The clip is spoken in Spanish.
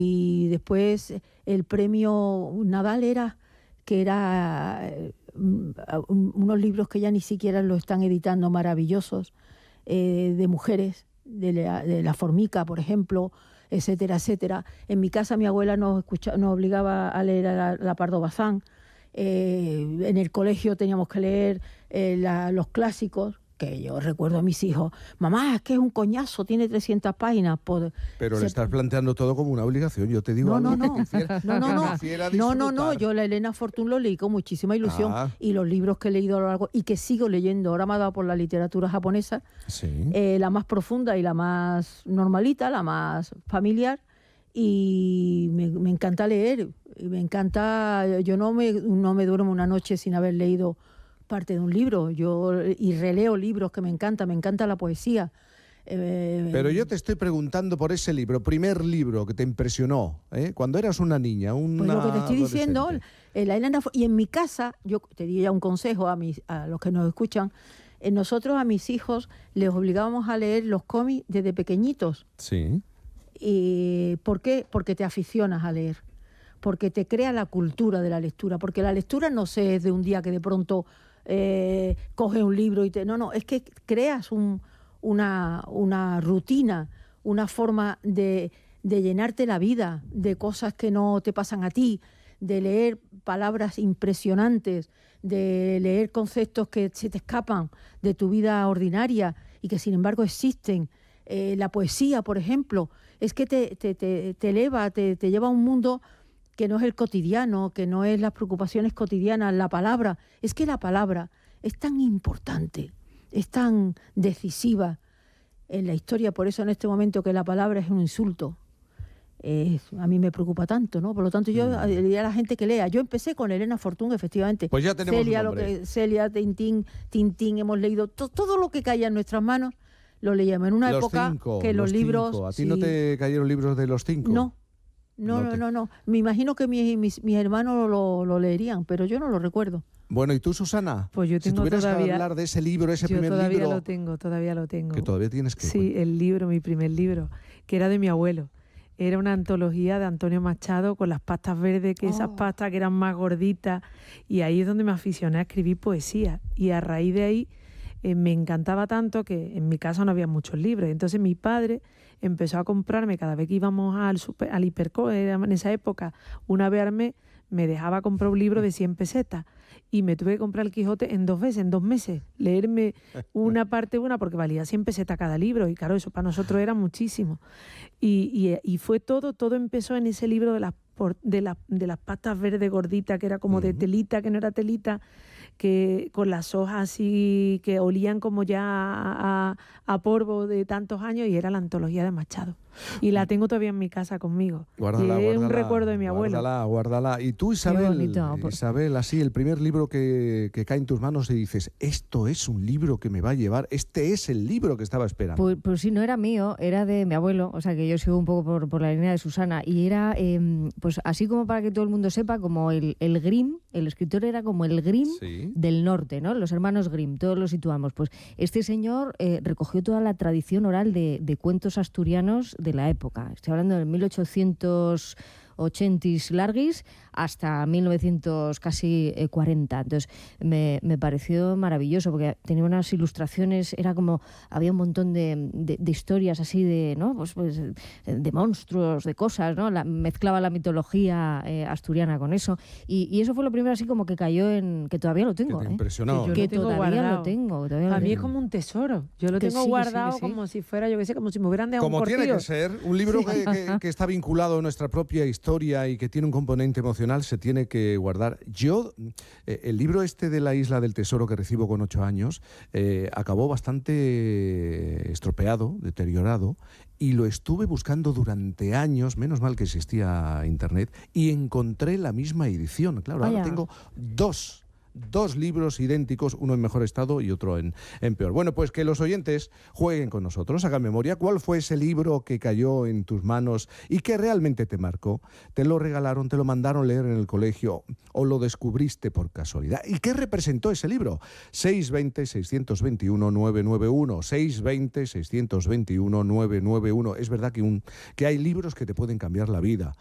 Y después el premio Nadal que era unos libros que ya ni siquiera lo están editando, maravillosos, de mujeres, de la Formica, por ejemplo, etcétera, etcétera. En mi casa mi abuela nos obligaba a leer a la Pardo Bazán. En el colegio teníamos que leer los clásicos, que yo recuerdo a mis hijos, mamá, es que es un coñazo, tiene 300 páginas. Pero le estás planteando todo como una obligación, yo te digo no, no, yo la Elena Fortún lo leí con muchísima ilusión, y los libros que he leído a lo largo, y que sigo leyendo, ahora me ha dado por la literatura japonesa, sí. La más profunda y la más normalita, la más familiar, y me encanta leer, me encanta, yo no me duermo una noche sin haber leído parte de un libro, y releo libros que me encanta la poesía. Pero yo te estoy preguntando por ese libro, primer libro que te impresionó, cuando eras una niña, pues lo que te estoy diciendo, y en mi casa, yo te diría un consejo a los que nos escuchan, nosotros a mis hijos les obligábamos a leer los cómics desde pequeñitos. Sí. ¿Y por qué? Porque te aficionas a leer, porque te crea la cultura de la lectura, porque la lectura no es de un día que de pronto coges un libro y no, es que creas una rutina, una forma de llenarte la vida de cosas que no te pasan a ti, de leer palabras impresionantes, de leer conceptos que se te escapan de tu vida ordinaria y que sin embargo existen. La poesía, por ejemplo, es que te eleva, te lleva a un mundo que no es el cotidiano, que no es las preocupaciones cotidianas. La palabra, es que la palabra es tan importante, es tan decisiva en la historia, por eso en este momento que la palabra es un insulto. A mí me preocupa tanto, ¿no? Por lo tanto, yo diría a la gente que lea. Yo empecé con Elena Fortún, efectivamente. Pues ya tenemos un nombre. Celia, Tintín, hemos leído todo lo que caía en nuestras manos, lo leíamos en una época que los libros... ¿A ti no te cayeron libros de los 5? No. Me imagino que mis hermanos lo leerían, pero yo no lo recuerdo. Bueno, ¿y tú, Susana? Pues yo tengo si tuvieras que hablar de ese libro, ese primer libro... Todavía lo tengo. Que todavía tienes que... Sí, el libro, mi primer libro, que era de mi abuelo. Era una antología de Antonio Machado con las pastas verdes, que esas pastas que eran más gorditas, y ahí es donde me aficioné a escribir poesía. Y a raíz de ahí me encantaba tanto que en mi casa no había muchos libros. Entonces mi padre empezó a comprarme, cada vez que íbamos al Hiperco, en esa época, una vez al mes, me dejaba comprar un libro de 100 pesetas. Y me tuve que comprar el Quijote en 2 veces, en 2 meses. Leerme una parte, porque valía 100 pesetas cada libro. Y claro, eso para nosotros era muchísimo. Y fue todo empezó en ese libro de las pastas verdes gorditas, que era como de telita, que no era telita, que con las hojas así que olían como ya a polvo de tantos años, y era la antología de Machado. Y la tengo todavía en mi casa conmigo. Guárdala, y es un recuerdo de mi abuelo. Guárdala. Y tú, Isabel, así, el primer libro que cae en tus manos y dices, esto es un libro que me va a llevar, este es el libro que estaba esperando. Pues sí, no era mío, era de mi abuelo, o sea que yo sigo un poco por la línea de Susana, y era, pues así como para que todo el mundo sepa, como el Grimm, el escritor era como el Grimm del norte, ¿no? Los hermanos Grimm, todos los situamos. Pues este señor recogió toda la tradición oral de cuentos asturianos de la época. Estoy hablando del 1880 larguis hasta 1900 casi 40. Entonces me pareció maravilloso porque tenía unas ilustraciones, era como, había un montón de historias así de, ¿no? Pues de monstruos, de cosas, ¿no? Mezclaba la mitología asturiana con eso, y eso fue lo primero así como que cayó en, que todavía lo tengo, que te impresionó. Que todavía lo tengo. A mí es como un tesoro. Yo lo tengo guardado como si fuera, yo qué sé, como si me hubieran dejado un cortillo. Como tiene que ser, un libro que está vinculado a nuestra propia historia y que tiene un componente emocional, se tiene que guardar. Yo, el libro este de La Isla del Tesoro que recibo con 8 años, acabó bastante estropeado, deteriorado, y lo estuve buscando durante años, menos mal que existía internet, y encontré la misma edición. Claro, ahora tengo dos 2 libros idénticos, uno en mejor estado y otro en peor. Bueno, pues que los oyentes jueguen con nosotros, hagan memoria. ¿Cuál fue ese libro que cayó en tus manos y que realmente te marcó? ¿Te lo regalaron, te lo mandaron leer en el colegio o lo descubriste por casualidad? ¿Y qué representó ese libro? 620-621-991, 620-621-991. Es verdad que hay libros que te pueden cambiar la vida.